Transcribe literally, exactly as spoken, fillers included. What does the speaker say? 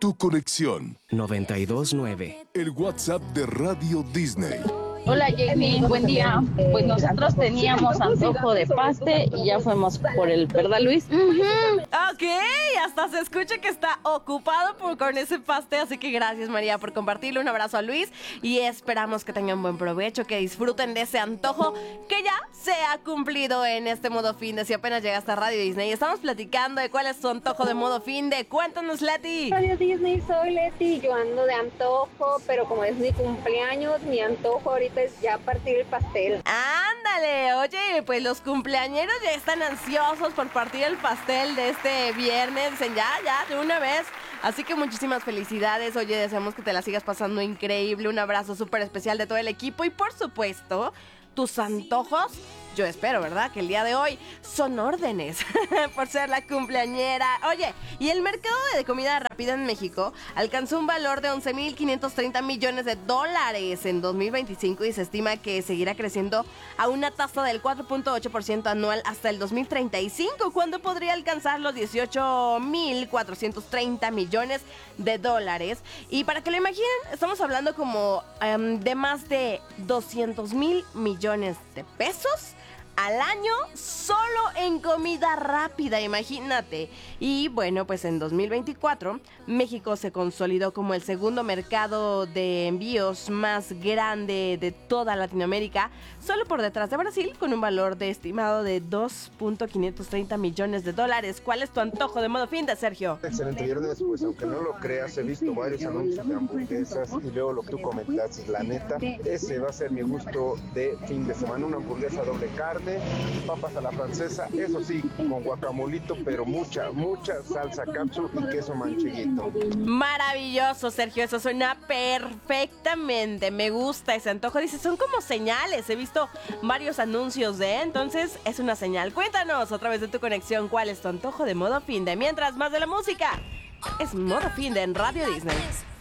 tu conexión. noventa y dos nueve. El WhatsApp de Radio Disney. Hola Jamie, buen día. Pues nosotros teníamos antojo de paste y ya fuimos por el, ¿verdad Luis? Uh-huh. Ok, hasta se escucha que está ocupado por, con ese paste, así que gracias María por compartirlo. Un abrazo a Luis y esperamos que tengan buen provecho, que disfruten de ese antojo que ya se ha cumplido en este modo fin de si apenas llegaste a Radio Disney. Estamos platicando de cuál es tu antojo de modo fin de. Cuéntanos, Leti. Radio Disney, soy Leti, yo ando de antojo, pero como es mi cumpleaños, mi antojo ahorita es ya partir el pastel. Ándale, oye, pues los cumpleañeros ya están ansiosos por partir el pastel de este viernes. Dicen ya, ya, de una vez. Así que muchísimas felicidades. Oye, deseamos que te la sigas pasando increíble. Un abrazo súper especial de todo el equipo. Y por supuesto, tus antojos, yo espero, ¿verdad?, que el día de hoy son órdenes por ser la cumpleañera. Oye, y el mercado de comida rápida en México alcanzó un valor de once mil quinientos treinta millones de dólares en dos mil veinticinco y se estima que seguirá creciendo a una tasa del cuatro punto ocho por ciento anual hasta el dos mil treinta y cinco, cuando podría alcanzar los dieciocho mil cuatrocientos treinta millones de dólares. Y para que lo imaginen, estamos hablando como um, de más de doscientos mil millones de pesos al año solo en comida rápida, imagínate. Y bueno, pues en dos mil veinticuatro México se consolidó como el segundo mercado de envíos más grande de toda Latinoamérica, solo por detrás de Brasil, con un valor de estimado de dos punto quinientos treinta millones de dólares. ¿Cuál es tu antojo de modo fin de, Sergio? Excelente viernes, pues aunque no lo creas, he visto varios anuncios de hamburguesas y luego lo que tú comentaste, la neta, ese va a ser mi gusto de fin de semana, una hamburguesa doble carne, papas a la francesa, eso sí, con guacamolito, pero mucha, mucha salsa capsu y queso mancheguito. Maravilloso, Sergio, eso suena perfectamente, me gusta ese antojo. Dice, son como señales, he visto varios anuncios de, entonces es una señal. Cuéntanos a través de tu conexión cuál es tu antojo de modo fin de. Mientras, más de la música, es modo fin de en Radio Disney.